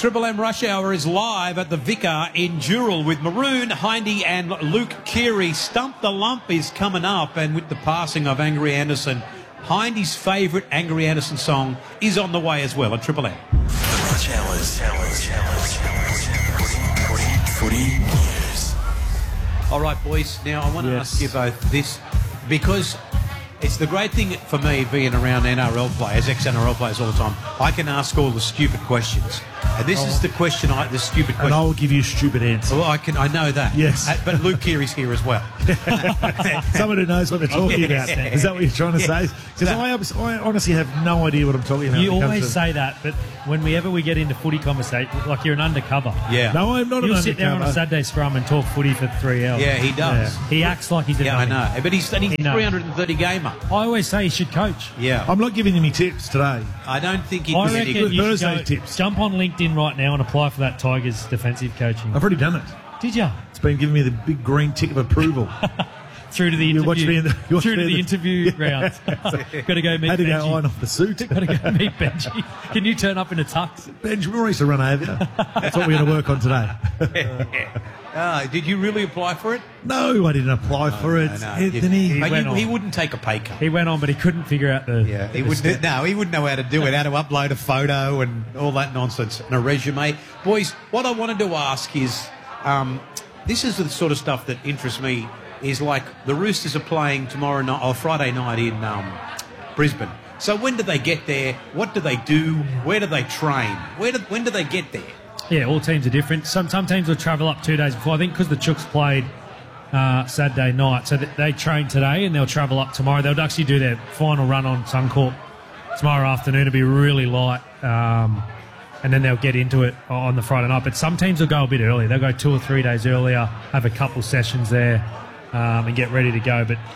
Triple M Rush Hour is live at the Vicar in Dural with Maroon, Hindy and Luke Keary. Stump the Lump is coming up, and with the passing of Angry Anderson, Hindy's favourite Angry Anderson song is on the way as well at Triple M. The Rush Hours. Footy News. All right, boys. Now, I want to ask you both this, because it's the great thing for me being around NRL players, ex-NRL players all the time. I can ask all the stupid questions. And this is the question, the stupid question. And I'll give you a stupid answer. Well, I know that. Yes. But Luke Keary's here as well. Someone who knows what they're talking about. Is that what you're trying to say? Because I honestly have no idea what I'm talking about. You always say that, but whenever we get into footy conversation, like you're an undercover. Yeah. No, I'm not an undercover. You'll sit there on a Saturday scrum and talk footy for 3 hours. Yeah, he does. Yeah. He acts like he's a Yeah, I dummy. know. But he's 330 gamer. I always say he should coach. Yeah. I'm not giving him any tips today. I don't think he I can. reckon good you should Thursday go, tips. jump on LinkedIn right now and apply for that Tigers defensive coaching. I've already done it. Did you? It's been giving me the big green tick of approval. Through to the You watch interview. me you watch Through me to the in interview rounds. Got to go meet Had to go Benji. iron off the suit. Got to go meet Benji. Can you turn up in a tux? Benjamin used to run over you. That's what we're going to work on today. Did you really apply for it? No, I didn't apply for it. No. Anthony. But went on. he wouldn't take a pay cut. He went on, but he couldn't figure out the... Yeah, he wouldn't. No, he wouldn't know how to do it. How to upload a photo and all that nonsense and a resume. Boys, what I wanted to ask is, this is the sort of stuff that interests me. Is like the Roosters are playing tomorrow night or Friday night in Brisbane. So when do they get there? What do they do? Where do they train? When do they get there? Yeah, all teams are different. Some teams will travel up 2 days before. I think because the Chooks played Saturday night, so they train today and they'll travel up tomorrow. They'll actually do their final run on Suncorp tomorrow afternoon. It'll be really light, and then they'll get into it on the Friday night. But some teams will go a bit earlier. They'll go 2 or 3 days earlier, have a couple sessions there, and get ready to go. But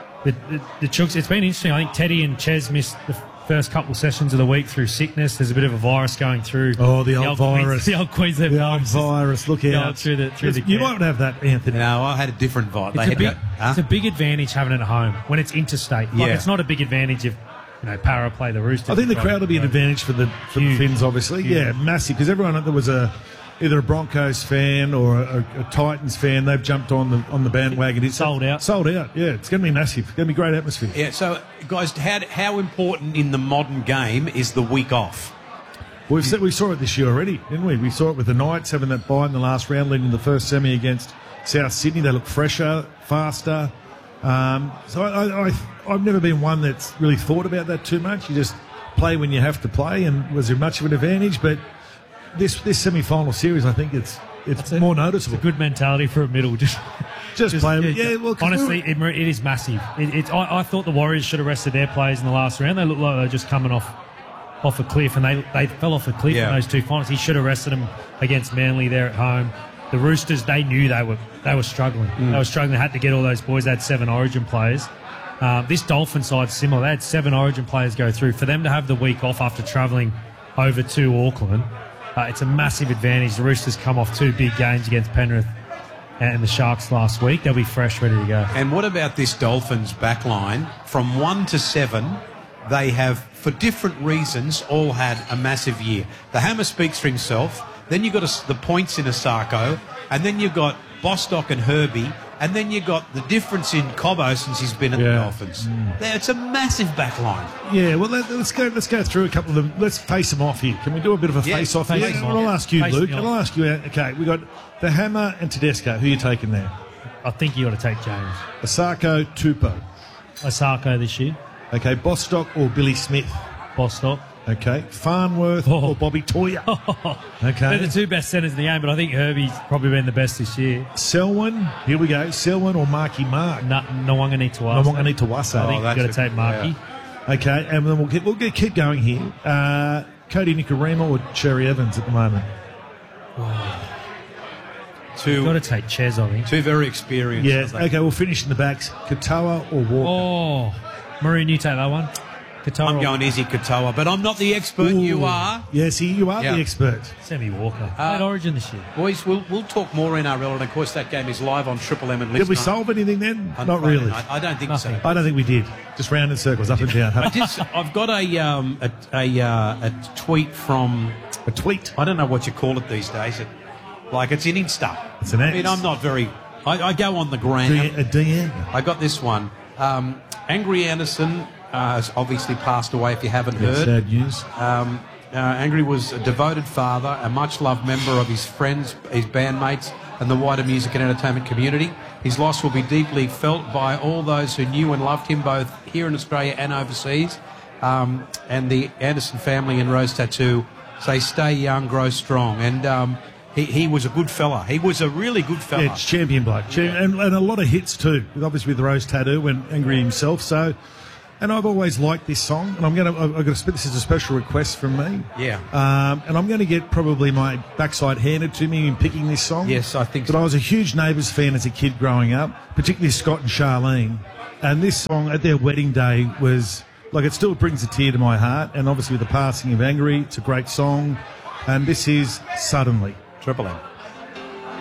the Chooks, it's been interesting. I think Teddy and Ches missed the first couple sessions of the week through sickness. There's a bit of a virus going through. Oh, the old virus. The old Queensland The old virus. Look out. Through the You might have that, Anthony. No, I had a different vibe. It's a big advantage having it at home when it's interstate. Like, Yeah. it's not a big advantage if Para play the Roosters. I think the crowd will be an advantage for the Finns, obviously. Huge. Yeah, massive. Because everyone, there was either a Broncos fan or a Titans fan. They've jumped on the bandwagon. It's Sold out. Sold out. Yeah, it's going to be massive. It's going to be great atmosphere. Yeah. So, guys, how important in the modern game is the week off? We saw it this year already, didn't we? We saw it with the Knights having that bye in the last round, leading to the first semi against South Sydney. They look fresher, faster. So I've never been one that's really thought about that too much. You just play when you have to play, and was there much of an advantage? But this semi-final series, I think it's more noticeable. Good mentality for a middle. Just play. Yeah, well, honestly, it is massive. I thought the Warriors should have rested their players in the last round. They looked like they were just coming off a cliff, and they fell off a cliff in those two finals. He should have rested them against Manly there at home. The Roosters, they knew they were struggling. They were struggling. They had to get all those boys. They had 7 Origin players. This Dolphin side's similar. They had 7 Origin players go through. For them to have the week off after travelling over to Auckland, it's a massive advantage. The Roosters come off 2 big games against Penrith and the Sharks last week. They'll be fresh, ready to go. And what about this Dolphins back line? From 1 to 7, they have, for different reasons, all had a massive year. The hammer speaks for himself. Then you've got the points in Asako. And then you've got Bostock and Herbie. And then you've got the difference in Cobbo since he's been at the Dolphins. It's a massive back line. Yeah, well, let's go through a couple of them. Let's face them off here. Can we do a bit of a face-off here? face them off. I'll ask you, Face Luke. them And I'll ask you, okay, we got the Hammer and Tedesco. Who are you taking there? I think you got to take James. Asako, Tupou. Asako this year. Okay, Bostock or Billy Smith? Bostock. Okay, Farnworth or Bobby Toya? They're Okay. the 2 best centres in the game, but I think Herbie's probably been the best this year. Selwyn, here we go. Selwyn or Marky Mark? Nawangani Nawangani I think Tuasa. you've got to take Marky. Okay, and then we'll keep going here. Cody Nikorima or Cherry Evans at the moment? You've got to take Ches, I think. 2 very experienced. Yeah, okay, we'll finish in the backs. Katoa or Walker? Oh, Maroon, you take that one. Katoa. I'm going Izzy Katoa, but I'm not the expert. You Ooh. are. Yes, you are Yeah. the expert. Sammy Walker. Played Origin this year. Boys, we'll talk more NRL, and of course that game is live on Triple M and Did we Listener solve anything then? on Not Friday really. night. I don't think Nothing. so. I don't think we did. Just round in circles, up and down. I've got a tweet from, A tweet. I don't know what you call it these days. It's an Insta. It's an I mean, X. I'm not very. I go on the gram. A DM. I got this one. Angry Anderson has obviously passed away. If you haven't heard, Sad news. Angry was a devoted father, a much-loved member of his friends, his bandmates, and the wider music and entertainment community. His loss will be deeply felt by all those who knew and loved him, both here in Australia and overseas. And the Anderson family and Rose Tattoo say, "Stay young, grow strong." And he was a good fella. He was a really good fella. Yeah, it's champion bloke. And a lot of hits too, obviously with the Rose Tattoo and Angry himself. So, and I've always liked this song, and I've got to spit this as a special request from me. Yeah. And I'm going to get probably my backside handed to me in picking this song. Yes, I think But so. I was a huge Neighbours fan as a kid growing up, particularly Scott and Charlene. And this song at their wedding day was, like, it still brings a tear to my heart. And obviously with the passing of Angry, it's a great song. And this is Suddenly. Triple M.